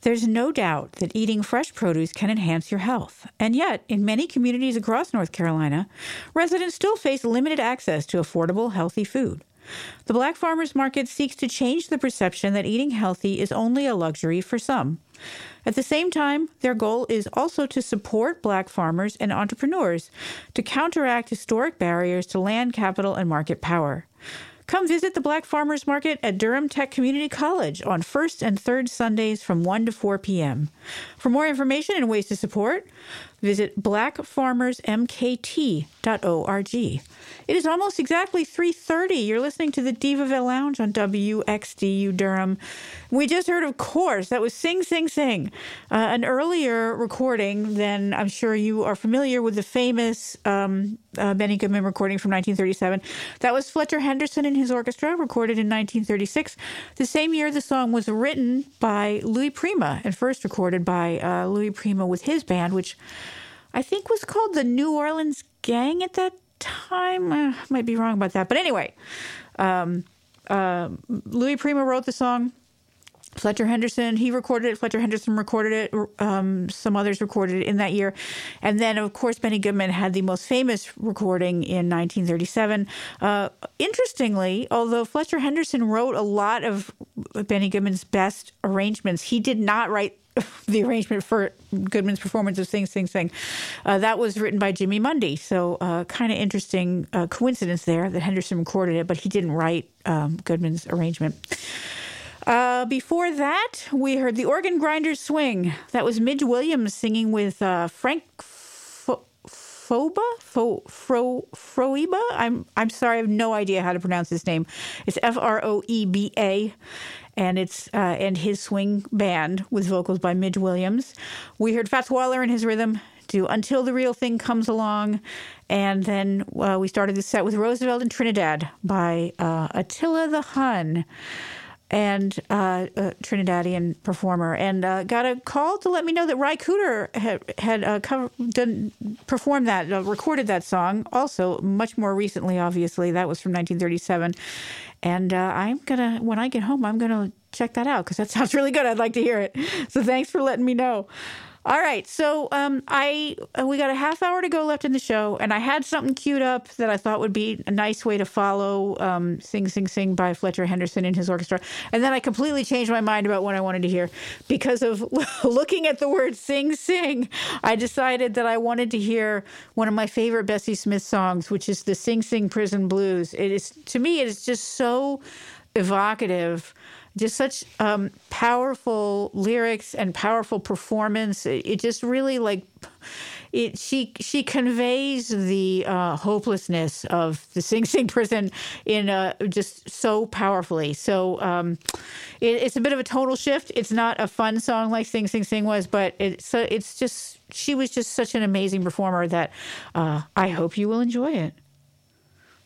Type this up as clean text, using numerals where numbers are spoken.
There's no doubt that eating fresh produce can enhance your health. And yet, in many communities across North Carolina, residents still face limited access to affordable, healthy food. The Black Farmers Market seeks to change the perception that eating healthy is only a luxury for some. At the same time, their goal is also to support Black farmers and entrepreneurs to counteract historic barriers to land capital and market power. Come visit the Black Farmers Market at Durham Tech Community College on first and third Sundays from 1 to 4 p.m. For more information and ways to support, visit blackfarmersmkt.org. It is almost exactly 3:30. You're listening to the Divaville Lounge on WXDU Durham. We just heard, of course, that was Sing, Sing, Sing, an earlier recording than I'm sure you are familiar with, the famous Benny Goodman recording from 1937. That was Fletcher Henderson and his orchestra, recorded in 1936. The same year the song was written by Louis Prima and first recorded by Louis Prima with his band, which I think was called the New Orleans Gang at that time. I might be wrong about that. But anyway, Louis Prima wrote the song. Fletcher Henderson, he recorded it. Fletcher Henderson recorded it. Some others recorded it in that year. And then, of course, Benny Goodman had the most famous recording in 1937. Interestingly, although Fletcher Henderson wrote a lot of Benny Goodman's best arrangements, he did not write the arrangement for Goodman's performance of Sing, Sing, Sing. That was written by Jimmy Mundy. So kind of interesting coincidence there that Henderson recorded it, but he didn't write Goodman's arrangement. Before that, we heard the Organ Grinders Swing. That was Midge Williams singing with Frank Froeba. I'm sorry, I have no idea how to pronounce his name. It's Froeba, and it's and his swing band with vocals by Midge Williams. We heard Fats Waller and his rhythm do Until the Real Thing Comes Along, and then we started the set with Roosevelt in Trinidad by Attila the Hun, and Trinidadian performer, and got a call to let me know that Ry Cooder had performed that, recorded that song, also much more recently, obviously. That was from 1937. And when I get home, I'm going to check that out because that sounds really good. I'd like to hear it. So thanks for letting me know. All right, so we got a half hour to go left in the show, and I had something queued up that I thought would be a nice way to follow Sing, Sing, Sing by Fletcher Henderson and his orchestra. And then I completely changed my mind about what I wanted to hear. Because of looking at the word sing, sing, I decided that I wanted to hear one of my favorite Bessie Smith songs, which is the Sing Sing Prison Blues. To me, it is just so evocative. Just such powerful lyrics and powerful performance. It just really she conveys the hopelessness of the Sing Sing prison in just so powerfully. So it's a bit of a total shift. It's not a fun song like Sing Sing Sing was, but it's just, she was just such an amazing performer that I hope you will enjoy it.